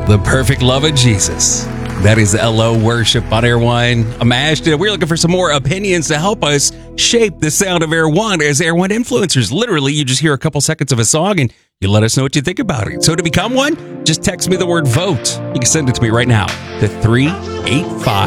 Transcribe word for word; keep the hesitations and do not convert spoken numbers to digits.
The perfect love of Jesus. That is L O Worship on Air One. I'm Ashton. We're looking for some more opinions to help us shape the sound of Air One as Air One influencers. Literally, you just hear a couple seconds of a song and you let us know what you think about it. So to become one, just text me the word vote. You can send it to me right now to three eight five